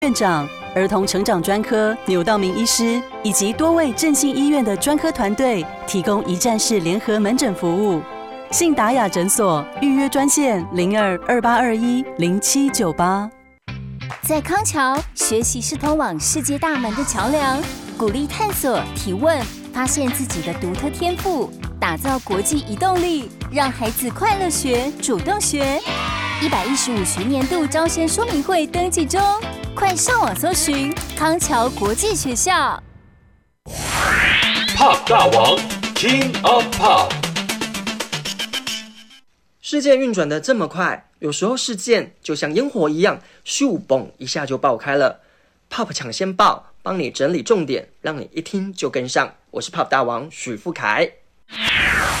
院长、儿童成长专科牛道明医师以及多位振兴医院的专科团队，提供一站式联合门诊服务。信达雅诊所预约专线0228210798。 在康桥，学习是通往世界大门的桥梁，鼓励探索、提问，发现自己的独特天赋，打造国际移动力，让孩子快乐学、主动学。115学年度招生说明会登记中，快上网搜寻康桥国际学校。 Pop 大王 King of Pop。 世界运转得这么快，有时候事件就像烟火一样，咻嘣一下就爆开了。Pop 抢先报，帮你整理重点，让你一听就跟上。我是 Pop 大王许富凯。